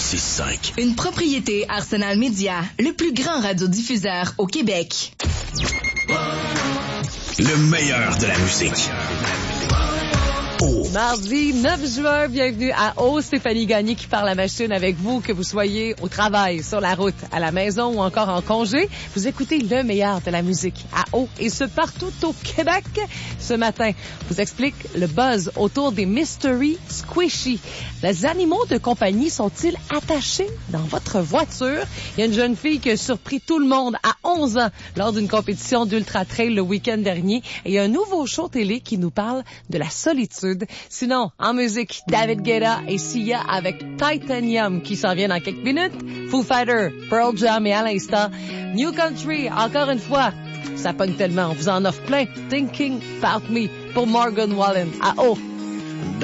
106.5. Une propriété Arsenal Média, le plus grand radiodiffuseur au Québec. Le meilleur de la musique. Mardi 9 juin, bienvenue à O. Stéphanie Gagné qui parle à la machine avec vous, que vous soyez au travail, sur la route, à la maison ou encore en congé. Vous écoutez le meilleur de la musique à O et ce partout au Québec. Ce matin, je vous explique le buzz autour des Mystery Squishy. Les animaux de compagnie sont-ils attachés dans votre voiture? Il y a une jeune fille qui a surpris tout le monde à 11 ans lors d'une compétition d'Ultra Trail le week-end dernier. Et il y a un nouveau show télé qui nous parle de la solitude. Sinon, en musique, David Guetta et Sia avec Titanium qui s'en vient dans quelques minutes. Foo Fighters, Pearl Jam et à l'instant, New Country, encore une fois. Ça pogne tellement, on vous en offre plein. Thinking About Me pour Morgan Wallen à O.